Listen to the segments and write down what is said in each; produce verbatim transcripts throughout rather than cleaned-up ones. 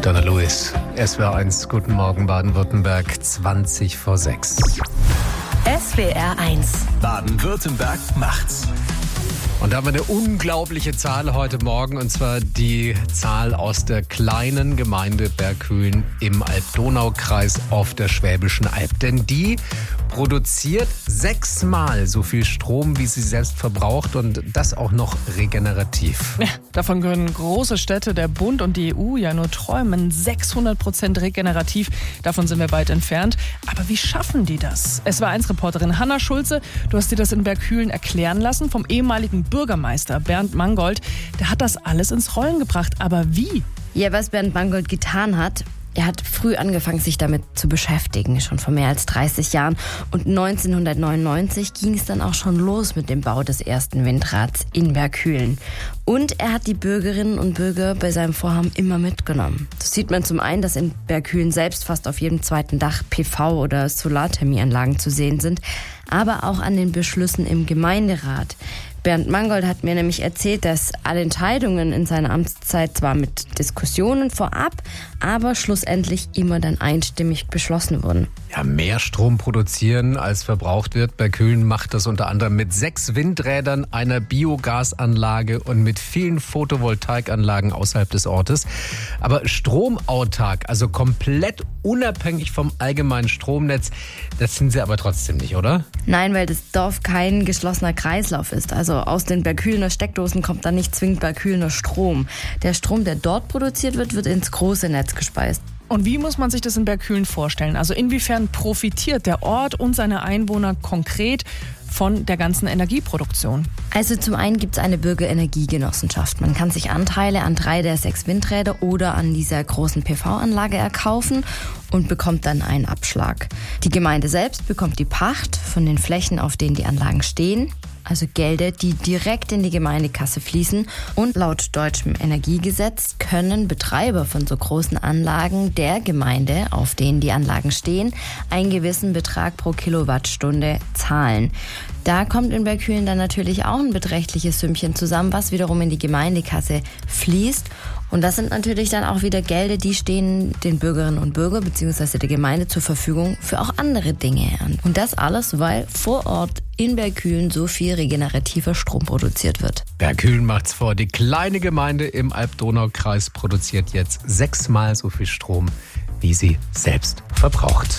Donna Lewis, S W R eins, guten Morgen Baden-Württemberg, zwanzig vor sechs. S W R eins. Baden-Württemberg macht's. Und da haben wir eine unglaubliche Zahl heute Morgen, und zwar die Zahl aus der kleinen Gemeinde Berghülen im Alb-Donau-Kreis auf der Schwäbischen Alb. Denn die produziert sechsmal so viel Strom, wie sie selbst verbraucht, und das auch noch regenerativ. Ja, davon können große Städte, der Bund und die E U ja nur träumen. sechshundert Prozent regenerativ, davon sind wir weit entfernt. Aber wie schaffen die das? S W R eins Reporterin Hanna Schulze, du hast dir das in Berghülen erklären lassen vom ehemaligen Bürgermeister Bernd Mangold. Der hat das alles ins Rollen gebracht. Aber wie? Ja, was Bernd Mangold getan hat, er hat früh angefangen, sich damit zu beschäftigen, schon vor mehr als dreißig Jahren. Und neunzehnhundertneunundneunzig ging es dann auch schon los mit dem Bau des ersten Windrads in Berghülen. Und er hat die Bürgerinnen und Bürger bei seinem Vorhaben immer mitgenommen. Das sieht man zum einen, dass in Berghülen selbst fast auf jedem zweiten Dach P V- oder Solarthermieanlagen zu sehen sind, aber auch an den Beschlüssen im Gemeinderat. Bernd Mangold hat mir nämlich erzählt, dass alle Entscheidungen in seiner Amtszeit zwar mit Diskussionen vorab, aber schlussendlich immer dann einstimmig beschlossen wurden. Ja, mehr Strom produzieren, als verbraucht wird. Berghülen macht das unter anderem mit sechs Windrädern, einer Biogasanlage und mit vielen Photovoltaikanlagen außerhalb des Ortes. Aber stromautark, also komplett unabhängig vom allgemeinen Stromnetz, das sind sie aber trotzdem nicht, oder? Nein, weil das Dorf kein geschlossener Kreislauf ist. Also aus den Berghülener Steckdosen kommt dann nicht zwingend Berghülener Strom. Der Strom, der dort produziert wird, wird ins große Netz gespeist. Und wie muss man sich das in Berghülen vorstellen? Also inwiefern profitiert der Ort und seine Einwohner konkret von der ganzen Energieproduktion? Also zum einen gibt es eine Bürgerenergiegenossenschaft. Man kann sich Anteile an drei der sechs Windräder oder an dieser großen P V-Anlage erkaufen und bekommt dann einen Abschlag. Die Gemeinde selbst bekommt die Pacht von den Flächen, auf denen die Anlagen stehen. Also Gelder, die direkt in die Gemeindekasse fließen. Und laut deutschem Energiegesetz können Betreiber von so großen Anlagen der Gemeinde, auf denen die Anlagen stehen, einen gewissen Betrag pro Kilowattstunde zahlen. Da kommt in Berghülen dann natürlich auch ein beträchtliches Sümmchen zusammen, was wiederum in die Gemeindekasse fließt. Und das sind natürlich dann auch wieder Gelder, die stehen den Bürgerinnen und Bürgern bzw. der Gemeinde zur Verfügung für auch andere Dinge. Und das alles, weil vor Ort in Berghülen so viel regenerativer Strom produziert wird. Berghülen macht's vor. Die kleine Gemeinde im Alb-Donau-Kreis produziert jetzt sechsmal so viel Strom, wie sie selbst verbraucht.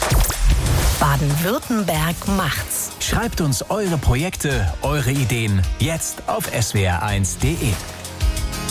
Baden-Württemberg macht's. Schreibt uns eure Projekte, eure Ideen jetzt auf S W R eins punkt de.